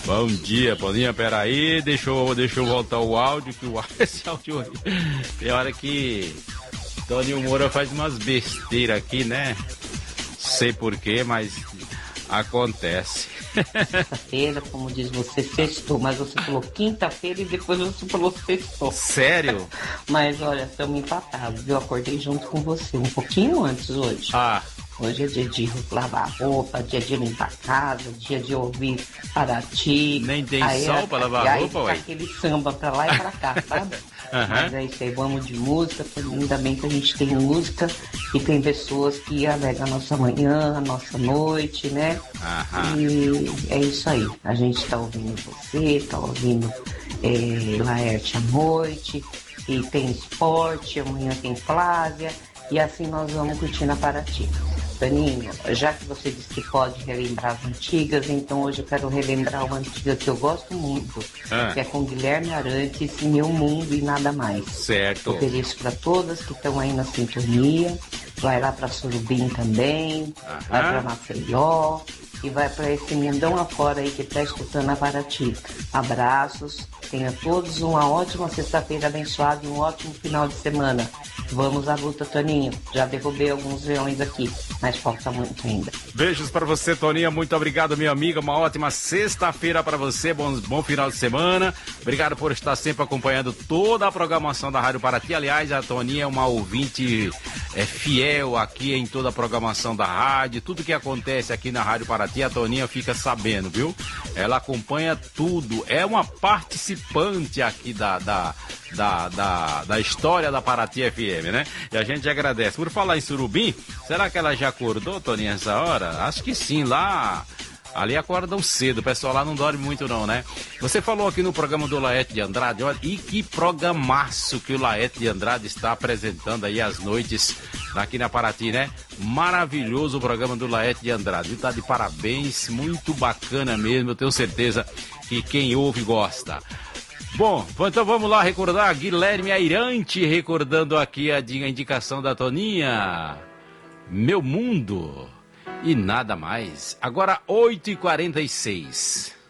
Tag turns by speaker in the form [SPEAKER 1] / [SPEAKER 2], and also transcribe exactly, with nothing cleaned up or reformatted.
[SPEAKER 1] Bom dia, Toninha, peraí, deixa eu, deixa eu voltar o áudio, que o esse áudio aí, tem hora que Toninho Moura faz umas besteiras aqui, né? Sei porquê, mas acontece.
[SPEAKER 2] Quinta-feira, como diz você, sextou, mas você falou quinta-feira e depois você falou sextou.
[SPEAKER 1] Sério?
[SPEAKER 2] Mas olha, estamos empatados, viu? Eu acordei junto com você, um pouquinho antes hoje.
[SPEAKER 1] Ah.
[SPEAKER 2] Hoje é dia de lavar roupa, dia de limpar a casa, dia de ouvir Paraty.
[SPEAKER 1] Nem tem
[SPEAKER 2] aí,
[SPEAKER 1] sol pra lavar
[SPEAKER 2] aí
[SPEAKER 1] roupa,
[SPEAKER 2] fica
[SPEAKER 1] ué?
[SPEAKER 2] aquele samba pra lá e pra cá, sabe?
[SPEAKER 1] Uhum.
[SPEAKER 2] Mas é isso aí, vamos de música, ainda bem que a gente tem música e tem pessoas que alegram a nossa manhã, a nossa noite, né?
[SPEAKER 1] Aham.
[SPEAKER 2] E é isso aí, a gente tá ouvindo você, tá ouvindo é, Laerte à noite, e tem esporte, amanhã tem Flávia, e assim nós vamos curtindo a Paraty. Toninho, já que você disse que pode relembrar as antigas, então hoje eu quero relembrar uma antiga que eu gosto muito,
[SPEAKER 1] Ah.
[SPEAKER 2] que é com Guilherme Arantes, Meu Mundo e Nada Mais.
[SPEAKER 1] Certo.
[SPEAKER 2] Ofereço para todas que estão aí na sintonia, vai lá para Surubim também,
[SPEAKER 1] Aham.
[SPEAKER 2] vai para Maceió e vai para esse mundão afora aí que está escutando a Paraty. Abraços, tenha todos uma ótima sexta-feira abençoada e um ótimo final de semana. Vamos à luta, Toninho. Já derrubei alguns leões aqui, mas falta muito ainda.
[SPEAKER 1] Beijos pra você, Toninha. Muito obrigado, minha amiga. Uma ótima sexta-feira pra você. Bom, bom final de semana. Obrigado por estar sempre acompanhando toda a programação da Rádio Paraty. Aliás, a Toninha é uma ouvinte é, fiel aqui em toda a programação da rádio. Tudo que acontece aqui na Rádio Paraty, a Toninha fica sabendo, viu? Ela acompanha tudo. É uma participante aqui da, da, da, da, da história da Paraty F M, né? E a gente agradece. Por falar em Surubim, será que ela já acordou, Toninha, essa hora? Acho que sim, lá... Ali acordam cedo, o pessoal lá não dorme muito não, né? Você falou aqui no programa do Laerte de Andrade, olha, e que programaço que o Laerte de Andrade está apresentando aí às noites aqui na Paraty, né? Maravilhoso o programa do Laerte de Andrade, ele tá de parabéns, muito bacana mesmo, eu tenho certeza que quem ouve gosta. Bom, então vamos lá recordar Guilherme Airante, recordando aqui a indicação da Toninha, Meu Mundo. E nada mais. Agora oito e quarenta e seis.